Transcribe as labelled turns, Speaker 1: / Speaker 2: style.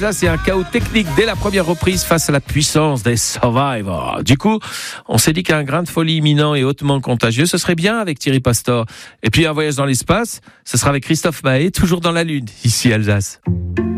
Speaker 1: Là, c'est un chaos technique dès la première reprise face à la puissance des Survivors. Du coup, on s'est dit qu'un grain de folie imminent et hautement contagieux, ce serait bien avec Thierry Pastor. Et puis un voyage dans l'espace, ce sera avec Christophe Mahé, toujours dans la Lune, ici Alsace.